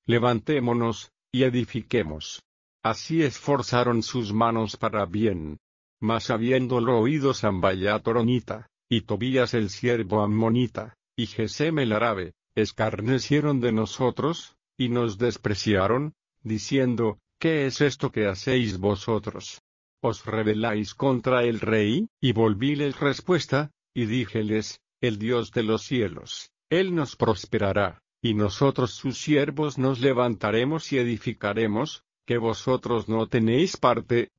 levantémonos, y edifiquemos. Así esforzaron sus manos para bien. Mas habiéndolo oído Sanballat horonita, y Tobías el siervo ammonita, y Gesem el árabe, escarnecieron de nosotros, y nos despreciaron, diciendo, ¿qué es esto que hacéis vosotros? ¿Os rebeláis contra el rey? Y volvíles respuesta, y díjeles, el Dios de los cielos, Él nos prosperará, y nosotros sus siervos nos levantaremos y edificaremos, que vosotros no tenéis parte,